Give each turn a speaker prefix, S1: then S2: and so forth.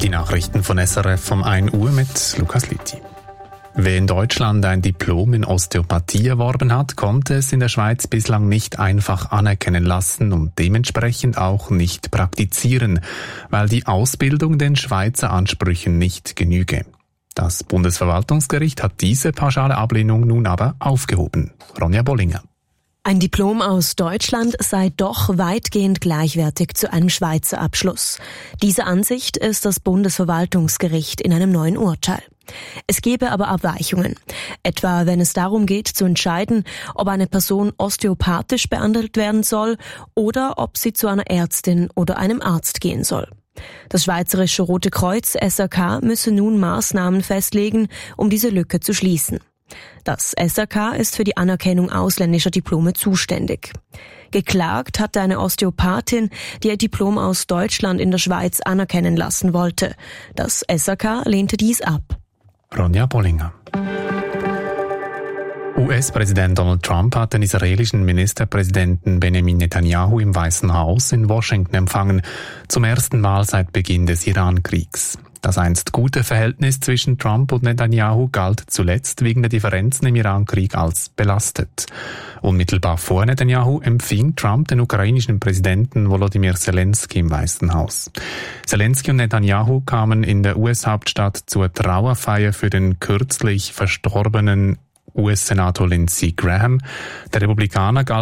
S1: Die Nachrichten von SRF um 1 Uhr mit Lukas Litti. Wer in Deutschland ein Diplom in Osteopathie erworben hat, konnte es in der Schweiz bislang nicht einfach anerkennen lassen und dementsprechend auch nicht praktizieren, weil die Ausbildung den Schweizer Ansprüchen nicht genüge. Das Bundesverwaltungsgericht hat diese pauschale Ablehnung nun aber aufgehoben. Ronja Bollinger.
S2: Ein Diplom aus Deutschland sei doch weitgehend gleichwertig zu einem Schweizer Abschluss. Diese Ansicht ist das Bundesverwaltungsgericht in einem neuen Urteil. Es gebe aber Abweichungen, etwa wenn es darum geht zu entscheiden, ob eine Person osteopathisch behandelt werden soll oder ob sie zu einer Ärztin oder einem Arzt gehen soll. Das Schweizerische Rote Kreuz SRK müsse nun Maßnahmen festlegen, um diese Lücke zu schließen. Das SRK ist für die Anerkennung ausländischer Diplome zuständig. Geklagt hatte eine Osteopathin, die ihr Diplom aus Deutschland in der Schweiz anerkennen lassen wollte. Das SRK lehnte dies ab.
S1: Ronja Bollinger. US-Präsident Donald Trump hat den israelischen Ministerpräsidenten Benjamin Netanyahu im Weißen Haus in Washington empfangen, zum ersten Mal seit Beginn des Iran-Kriegs. Das einst gute Verhältnis zwischen Trump und Netanyahu galt zuletzt wegen der Differenzen im Iran-Krieg als belastet. Unmittelbar vor Netanyahu empfing Trump den ukrainischen Präsidenten Volodymyr Zelensky im Weißen Haus. Zelensky und Netanyahu kamen in der US-Hauptstadt zur Trauerfeier für den kürzlich verstorbenen US-Senator Lindsey Graham. Der Republikaner galt